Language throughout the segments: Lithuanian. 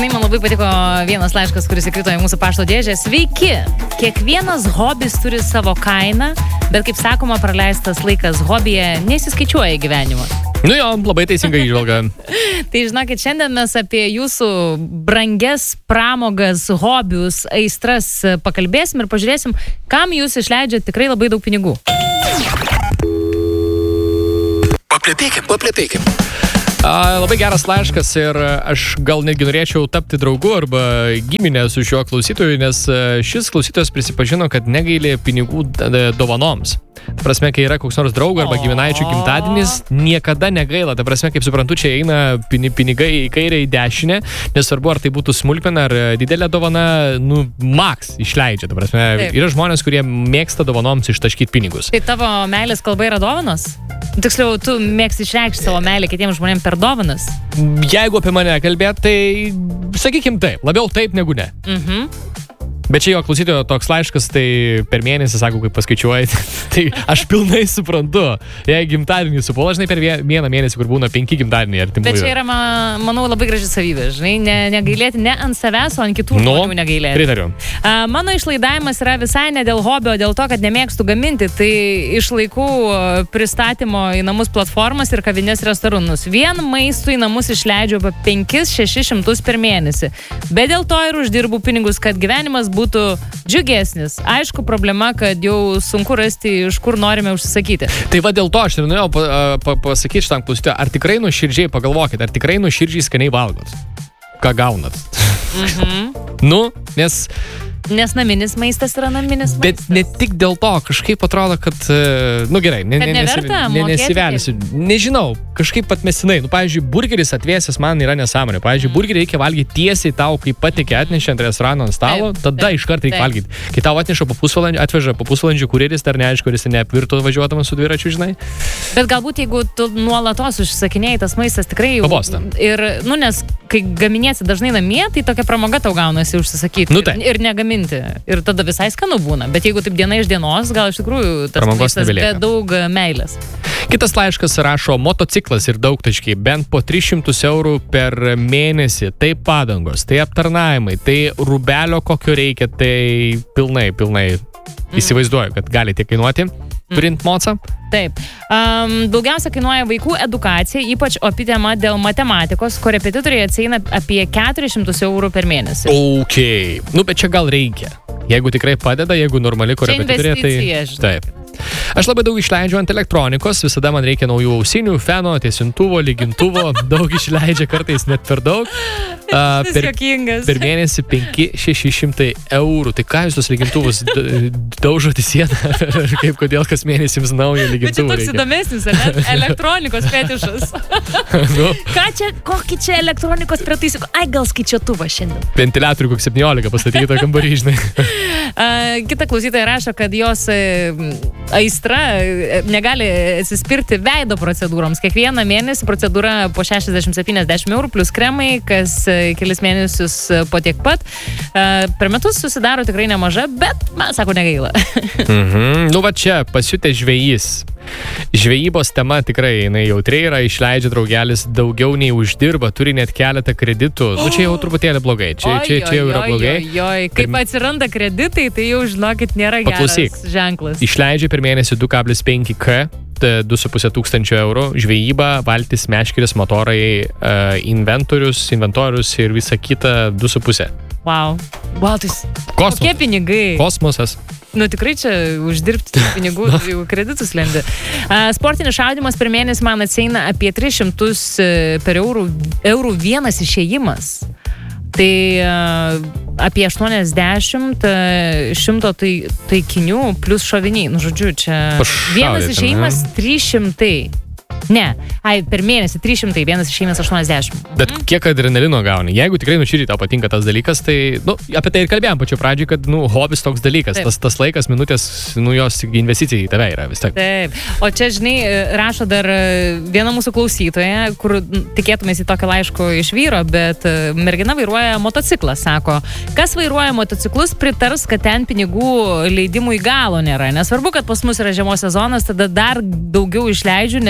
žinai, man labai patiko vienas laiškas, kuris įkrito į mūsų pašto dėžę. Sveiki! Kiekvienas hobis turi savo kainą, bet kaip sakoma, praleistas laikas hobyje nesiskaičiuoja gyvenimo. Nu jo, labai teisingai įžvalga. Tai žinokit, šiandien mes apie jūsų brangias pramogas, hobius, aistras pakalbėsim ir pažiūrėsim, kam jūs išleidžiat tikrai labai daug pinigų. Paplepėkim. Labai geras laiškas ir aš gal netgi norėčiau tapti draugu arba giminę su šiuo klausytoju, nes šis klausytojas prisipažino, kad negailė pinigų dovanoms. Ta prasme, kai yra koks nors draugo arba giminaičių gimtadienis, niekada negaila. Ta prasme, kaip suprantu, čia eina pinigai į kairę, į dešinę, nesvarbu, ar tai būtų smulkmena ar didelė dovana, maks išleidžia. Ta prasme, yra žmonės, kurie mėgsta dovanoms ištaškyti pinigus. Tai tavo meilės kalba yra dovanos? Tiksliau, tu mėgsti išreikšti savo meilę kitiems žmonėms per dovanas? Jeigu apie mane kalbėt, tai sakykim taip, labiau taip negu ne. Bet čia jo klausytojo toks laiškas, tai per mėnesį, sako, kaip paskaičiuoji, tai aš pilnai suprantu. Jei gimtadienį supuola, žinai, per vieną mėnesį, kur būna 5 gimtadieniai artimųjų. Bet čia yra, manau, labai graži savybė, žinai, negailėti ne ant savęs, o ant kitų žmonių negailėti. Pritariu. Mano išlaidavimas yra visai ne dėl hobio, o dėl to, kad nemėgstu gaminti, tai išlaikau pristatymo į namus platformas ir kavinės restoranus. Vien maistų į namus išleidžiu apie 500-600 per mėnesį. Bet dėl to ir uždirbu pinigus, kad gyvenimas būtų džiugesnis. Aišku, problema, kad jau sunku rasti, iš kur norime užsisakyti. Tai va dėl to aš ir norėjau pasakyti šitam klausytojui, ar tikrai nuoširdžiai pagalvokit, ar tikrai nuoširdžiai skaniai valgot? Ką gaunat? Nes naminis maistas yra naminis maistas. Bet ne tik dėl to, kažkaip atrodo, kad, gerai, nesivelsiu. Nežinau, kažkaip atmestinai. Pavyzdžiui, burgeris atvėsęs man yra nesąmonė. Pavyzdžiui, burgerį reikia valgyti tiesiai tau, kai patikė atnešė ant restorano ant stalo, tada iškart reikia valgyti. Kai tau atveža po pusvalandžio kurjeris, dar neaišku, kuris neapvirto važiuodamas su dviračiu, žinai. Bet galbūt, jeigu tu nuolatos užsisakinėjai, tas maistas tikrai jau... Pabosta. Ir, nes kai gaminiesi dažnai namie, tai tokia pramoga tau gaunasi užsisakyti. Ir negaminti. Ir tada visai skanu būna. Bet jeigu taip diena iš dienos, gal iš tikrųjų tas maistas be daug meilės. Kitas laiškas rašo, motociklas ir daugtaškiai, bent po 300 eurų per mėnesį. Tai padangos, tai aptarnavimai, tai rūbelio kokio reikia, tai pilnai. Įsivaizduoju, kad gali tiek kainuoti. Turint mocą? Taip. Daugiausia kainuoja vaikų edukacija, ypač opi tema dėl matematikos, korepetitoriai atsieina apie 400 eurų per mėnesį. Ok. Bet čia gal reikia. Jeigu tikrai padeda, jeigu normali korepetitorė, tai... Taip. Aš labai daug išleidžiu ant elektronikos, visada man reikia naujų ausinių, feno, tiesintuvo, lygintuvo, daug išleidžia, kartais net per daug. Per mėnesį 500-600 eurų. Tai ką jūs tos lygintuvus daužote sieną? Kaip kodėl kas mėnesį jums naują lygintuvą reikia? Bet čia toks įdomesnis, ne? Elektronikos fetišas. Kokį čia elektronikos pritaisykų? Ai, gal skaičiuotuvą šiandien. Ventiliatorių kokį 17 pastatyto kambarį, žinai. Kita klausytoja rašo, kad jos aistra negali atsispirti veido procedūroms. Kiekvieną mėnesį procedūra po 60-70 eurų plus kremai, kas kelis mėnesius po tiek pat. Per metus susidaro tikrai nemaža, bet man sako negaila. Čia pasiutė žvejys. Žvejybos tema tikrai jinai jautriai yra, išleidžia draugelis daugiau nei uždirba, turi net keletą kreditų. Čia jau truputėlį blogai. Čia jau yra blogai. Kaip atsiranda kreditai, tai jau žinokit nėra geras ženklas. Išleidžia per mėnesį 2,5K, 2,5 tūkstančio eurų, žvejyba, valtis, meškeris, motorai, inventorius ir visa kita 2,5. Wow, tai kokie pinigai? Kosmosas. Tikrai čia uždirbti pinigų, jau kreditus lendi. Sportinis šaudymas per mėnesį man atsieina apie 300 per eurų vienas išėjimas. Tai apie 80, 100 taikinių plus šoviniai. Žodžiu, čia vienas išėjimas 300. Ne, per mėnesį 300, vienas išėjimas 80. Bet kiek adrenalino gauni? Jeigu tikrai nuoširdžiai tau patinka tas dalykas, tai, apie tai ir kalbėjom pačiu pradžiai, kad, hobis toks dalykas. Tas laikas, minutės, jos investicija į tave yra vis tiek. Taip. O čia, žinai, rašo dar viena mūsų klausytoja, kur tikėtumės į tokį laišką iš vyro, bet mergina vairuoja motociklą, sako. Kas vairuoja motociklus, pritars, kad ten pinigų leidimui galo nėra. Nesvarbu, kad pas mus yra žiemos sezonas, tada dar daugiau išleidžiu, nes perkam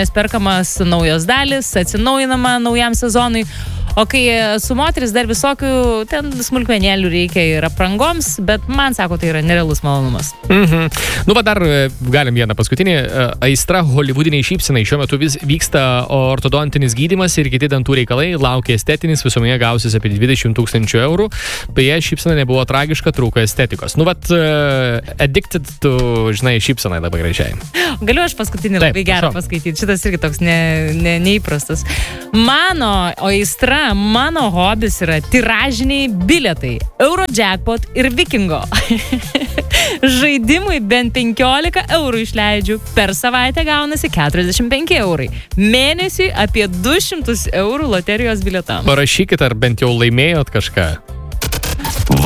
perkamas naujos dalis, atsinaujinama naujam sezonui. O kai su moteris dar visokių ten smulkmenėlių reikia ir aprangoms, bet man sako, tai yra nerealus malonumas. Nu, va dar galim vieną paskutinį. Aistra hollywoodiniai šypsenai. Šiuo metu vis vyksta ortodontinis gydymas ir kiti dantų reikalai. Laukia estetinis, visuomenė gausis apie 20 000 eurų. Beje, šypsena nebuvo tragiška, trūko estetikos. Nu, vat, addicted tu, žinai, šypsenai labai gražiai. Galiu aš paskutinį labai gerą paskaityti. Šitas irgi toks neįprastas. Mano aistra, mano hobis yra tiražiniai bilietai. Eurojackpot ir Vikingo. Žaidimui bent 15 eurų išleidžiu. Per savaitę gaunasi 45 eurai. Mėnesiui apie 200 eurų loterijos bilietams. Parašykit, ar bent jau laimėjot kažką.